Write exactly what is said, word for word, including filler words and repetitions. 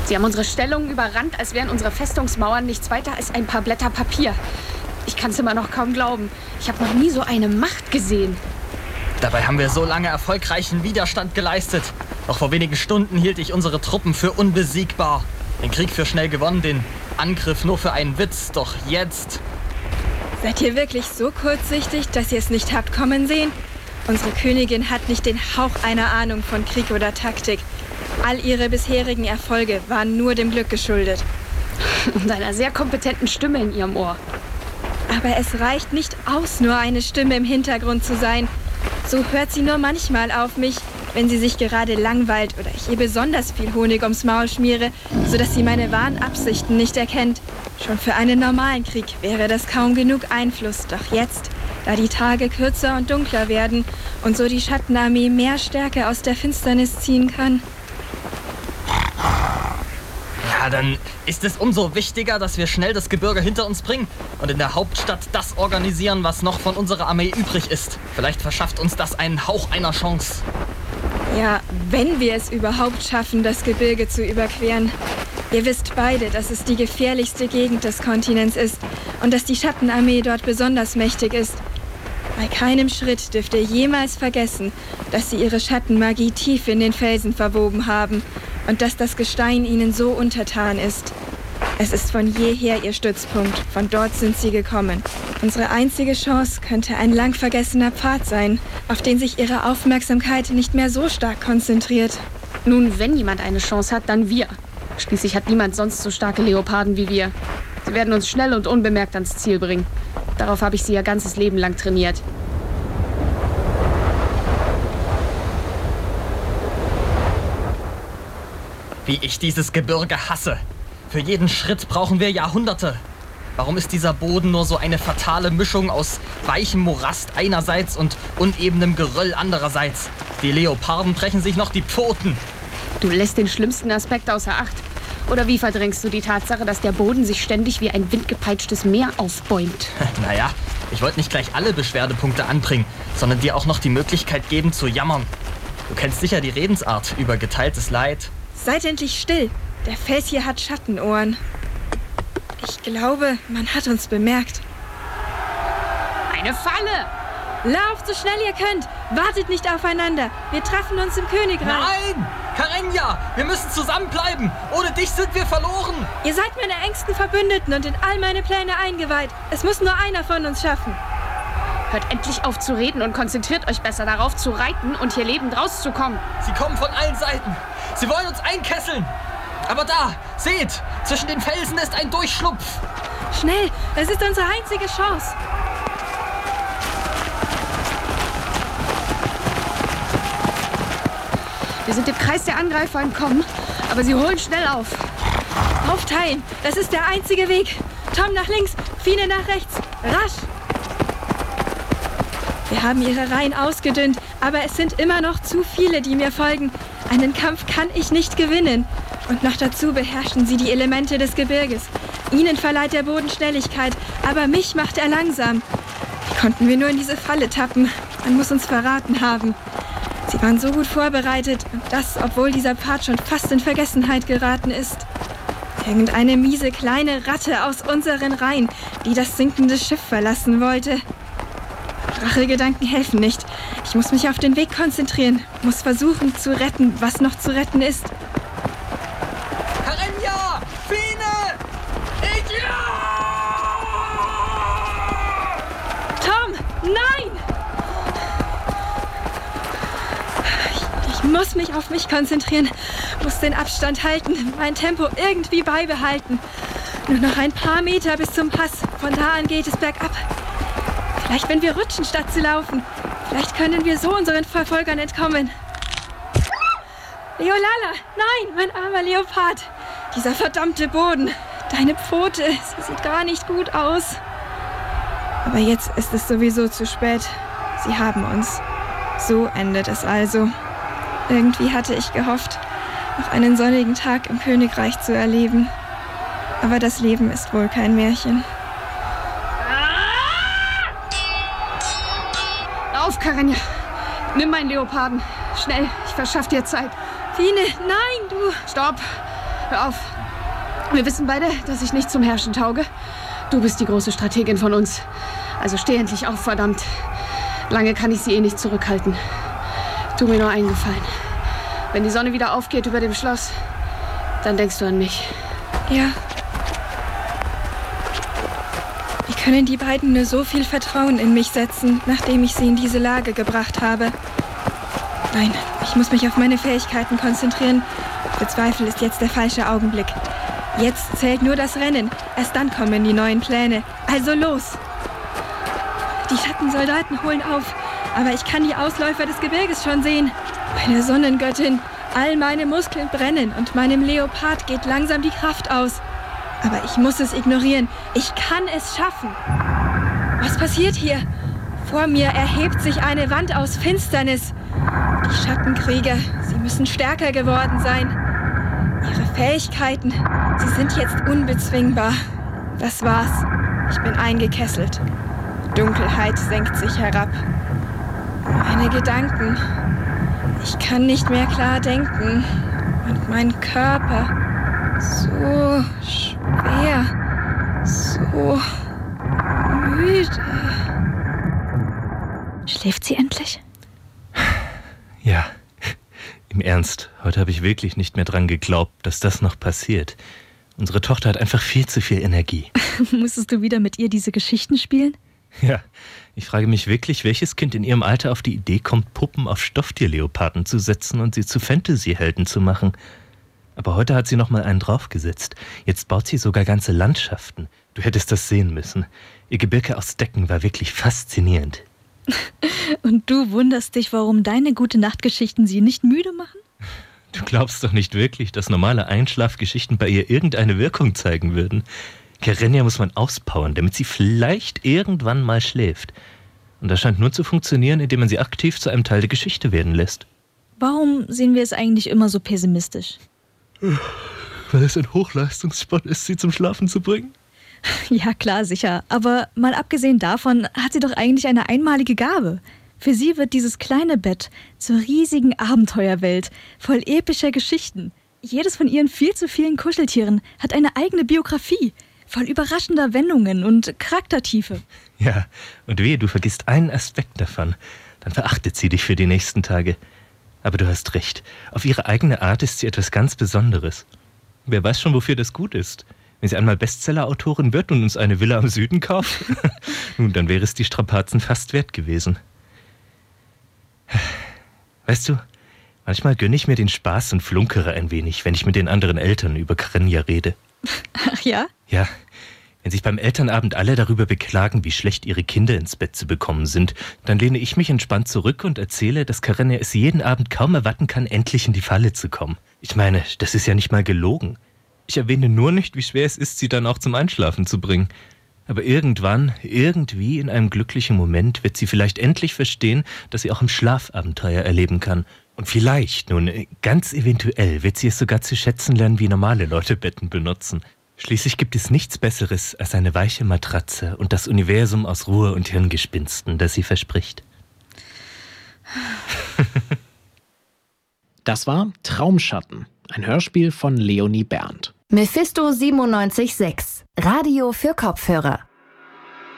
Sie haben unsere Stellungen überrannt, als wären unsere Festungsmauern nichts weiter als ein paar Blätter Papier. Ich kann es immer noch kaum glauben. Ich habe noch nie so eine Macht gesehen. Dabei haben wir so lange erfolgreichen Widerstand geleistet. Noch vor wenigen Stunden hielt ich unsere Truppen für unbesiegbar. Den Krieg für schnell gewonnen, den Angriff nur für einen Witz. Doch jetzt... Seid ihr wirklich so kurzsichtig, dass ihr es nicht habt kommen sehen? Unsere Königin hat nicht den Hauch einer Ahnung von Krieg oder Taktik. All ihre bisherigen Erfolge waren nur dem Glück geschuldet. Und einer sehr kompetenten Stimme in ihrem Ohr. Aber es reicht nicht aus, nur eine Stimme im Hintergrund zu sein. So hört sie nur manchmal auf mich, wenn sie sich gerade langweilt oder ich ihr besonders viel Honig ums Maul schmiere, sodass sie meine wahren Absichten nicht erkennt. Schon für einen normalen Krieg wäre das kaum genug Einfluss. Doch jetzt, da die Tage kürzer und dunkler werden und so die Schattenarmee mehr Stärke aus der Finsternis ziehen kann. Ja, dann ist es umso wichtiger, dass wir schnell das Gebirge hinter uns bringen und in der Hauptstadt das organisieren, was noch von unserer Armee übrig ist. Vielleicht verschafft uns das einen Hauch einer Chance. Ja, wenn wir es überhaupt schaffen, das Gebirge zu überqueren. Ihr wisst beide, dass es die gefährlichste Gegend des Kontinents ist und dass die Schattenarmee dort besonders mächtig ist. Bei keinem Schritt dürft ihr jemals vergessen, dass sie ihre Schattenmagie tief in den Felsen verwoben haben und dass das Gestein ihnen so untertan ist. Es ist von jeher ihr Stützpunkt, von dort sind sie gekommen. Unsere einzige Chance könnte ein lang vergessener Pfad sein, auf den sich ihre Aufmerksamkeit nicht mehr so stark konzentriert. Nun, wenn jemand eine Chance hat, dann wir. Schließlich hat niemand sonst so starke Leoparden wie wir. Sie werden uns schnell und unbemerkt ans Ziel bringen. Darauf habe ich sie ihr ganzes Leben lang trainiert. Wie ich dieses Gebirge hasse. Für jeden Schritt brauchen wir Jahrhunderte. Warum ist dieser Boden nur so eine fatale Mischung aus weichem Morast einerseits und unebenem Geröll andererseits? Die Leoparden brechen sich noch die Pfoten. Du lässt den schlimmsten Aspekt außer Acht. Oder wie verdrängst du die Tatsache, dass der Boden sich ständig wie ein windgepeitschtes Meer aufbäumt? Naja, ich wollte nicht gleich alle Beschwerdepunkte anbringen, sondern dir auch noch die Möglichkeit geben zu jammern. Du kennst sicher die Redensart über geteiltes Leid. Seid endlich still. Der Fels hier hat Schattenohren. Ich glaube, man hat uns bemerkt. Eine Falle! Lauft so schnell ihr könnt. Wartet nicht aufeinander. Wir treffen uns im Königreich. Nein! Karenja, wir müssen zusammenbleiben. Ohne dich sind wir verloren. Ihr seid meine engsten Verbündeten und in all meine Pläne eingeweiht. Es muss nur einer von uns schaffen. Hört endlich auf zu reden und konzentriert euch besser darauf, zu reiten und hier lebend rauszukommen. Sie kommen von allen Seiten. Sie wollen uns einkesseln. Aber da, seht, zwischen den Felsen ist ein Durchschlupf. Schnell, es ist unsere einzige Chance. Wir sind dem Kreis der Angreifer entkommen, aber sie holen schnell auf. Aufteilen, das ist der einzige Weg. Tom nach links, Fine nach rechts. Rasch! Wir haben ihre Reihen ausgedünnt, aber es sind immer noch zu viele, die mir folgen. Einen Kampf kann ich nicht gewinnen. Und noch dazu beherrschen sie die Elemente des Gebirges. Ihnen verleiht der Boden Schnelligkeit, aber mich macht er langsam. Wie konnten wir nur in diese Falle tappen? Man muss uns verraten haben. Sie waren so gut vorbereitet, und das, obwohl dieser Pfad schon fast in Vergessenheit geraten ist. Irgendeine miese kleine Ratte aus unseren Reihen, die das sinkende Schiff verlassen wollte. Rachegedanken helfen nicht. Ich muss mich auf den Weg konzentrieren, muss versuchen zu retten, was noch zu retten ist. Karenja! Fine! Ich... Tom! Nein! Ich, ich muss mich auf mich konzentrieren, muss den Abstand halten, mein Tempo irgendwie beibehalten. Nur noch ein paar Meter bis zum Pass. Von da an geht es bergab. Vielleicht, wenn wir rutschen, statt zu laufen. Vielleicht können wir so unseren Verfolgern entkommen. Leolala! Nein, mein armer Leopard! Dieser verdammte Boden! Deine Pfote, sie sieht gar nicht gut aus. Aber jetzt ist es sowieso zu spät. Sie haben uns. So endet es also. Irgendwie hatte ich gehofft, noch einen sonnigen Tag im Königreich zu erleben. Aber das Leben ist wohl kein Märchen. Auf, Karenja. Nimm meinen Leoparden. Schnell, ich verschaff dir Zeit. Fine, nein, du... Stopp. hör auf. Wir wissen beide, dass ich nicht zum Herrschen tauge. Du bist die große Strategin von uns. Also steh endlich auf, verdammt. Lange kann ich sie eh nicht zurückhalten. Tu mir nur einen Gefallen. Wenn die Sonne wieder aufgeht über dem Schloss, dann denkst du an mich. Ja. Wie können die beiden nur so viel Vertrauen in mich setzen, nachdem ich sie in diese Lage gebracht habe? Nein, ich muss mich auf meine Fähigkeiten konzentrieren. Für Zweifel ist jetzt der falsche Augenblick. Jetzt zählt nur das Rennen. Erst dann kommen die neuen Pläne. Also los! Die Schattensoldaten holen auf, aber ich kann die Ausläufer des Gebirges schon sehen. Meine Sonnengöttin, all meine Muskeln brennen und meinem Leopard geht langsam die Kraft aus. Aber ich muss es ignorieren. Ich kann es schaffen. Was passiert hier? Vor mir erhebt sich eine Wand aus Finsternis. Die Schattenkrieger, sie müssen stärker geworden sein. Ihre Fähigkeiten, sie sind jetzt unbezwingbar. Das war's. Ich bin eingekesselt. Dunkelheit senkt sich herab. Meine Gedanken. Ich kann nicht mehr klar denken. Und mein Körper. So schwer. So müde. Schläft sie endlich? Ja. Im Ernst, heute habe ich wirklich nicht mehr dran geglaubt, dass das noch passiert. Unsere Tochter hat einfach viel zu viel Energie. Musstest du wieder mit ihr diese Geschichten spielen? Ja, ich frage mich wirklich, welches Kind in ihrem Alter auf die Idee kommt, Puppen auf Stofftierleoparden zu setzen und sie zu Fantasy-Helden zu machen. Aber heute hat sie noch mal einen draufgesetzt. Jetzt baut sie sogar ganze Landschaften. Du hättest das sehen müssen. Ihr Gebirge aus Decken war wirklich faszinierend. Und du wunderst dich, warum deine Gute-Nacht-Geschichten sie nicht müde machen? Du glaubst doch nicht wirklich, dass normale Einschlafgeschichten bei ihr irgendeine Wirkung zeigen würden. Karenia muss man auspowern, damit sie vielleicht irgendwann mal schläft. Und das scheint nur zu funktionieren, indem man sie aktiv zu einem Teil der Geschichte werden lässt. Warum sehen wir es eigentlich immer so pessimistisch? Weil es ein Hochleistungssport ist, sie zum Schlafen zu bringen. Ja, klar, sicher. Aber mal abgesehen davon hat sie doch eigentlich eine einmalige Gabe. Für sie wird dieses kleine Bett zur riesigen Abenteuerwelt, voll epischer Geschichten. Jedes von ihren viel zu vielen Kuscheltieren hat eine eigene Biografie, voll überraschender Wendungen und Charaktertiefe. Ja, und wehe, du vergisst einen Aspekt davon. Dann verachtet sie dich für die nächsten Tage. Aber du hast recht. Auf ihre eigene Art ist sie etwas ganz Besonderes. Wer weiß schon, wofür das gut ist. Wenn sie einmal Bestseller-Autorin wird und uns eine Villa am Süden kauft, nun, dann wäre es die Strapazen fast wert gewesen. Weißt du, manchmal gönne ich mir den Spaß und flunkere ein wenig, wenn ich mit den anderen Eltern über Karenia rede. Ach ja? Ja, wenn sich beim Elternabend alle darüber beklagen, wie schlecht ihre Kinder ins Bett zu bekommen sind, dann lehne ich mich entspannt zurück und erzähle, dass Karenia es jeden Abend kaum erwarten kann, endlich in die Falle zu kommen. Ich meine, das ist ja nicht mal gelogen. Ich erwähne nur nicht, wie schwer es ist, sie dann auch zum Einschlafen zu bringen. Aber irgendwann, irgendwie in einem glücklichen Moment wird sie vielleicht endlich verstehen, dass sie auch im Schlaf Abenteuer erleben kann. Und vielleicht, nun ganz eventuell, wird sie es sogar zu schätzen lernen, wie normale Leute Betten benutzen. Schließlich gibt es nichts Besseres als eine weiche Matratze und das Universum aus Ruhe und Hirngespinsten, das sie verspricht. Das war Traumschatten, ein Hörspiel von Leonie Berndt. Mephisto siebenundneunzig Komma sechs, Radio für Kopfhörer.